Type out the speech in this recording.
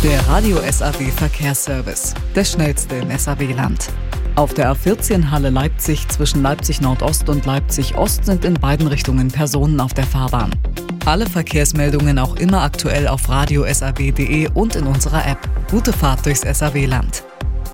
Der Radio SAW Verkehrsservice, der schnellste im SAW-Land. Auf der A14 Halle Leipzig zwischen Leipzig Nordost und Leipzig Ost sind in beiden Richtungen Personen auf der Fahrbahn. Alle Verkehrsmeldungen auch immer aktuell auf radio-saw.de und in unserer App. Gute Fahrt durchs SAW-Land.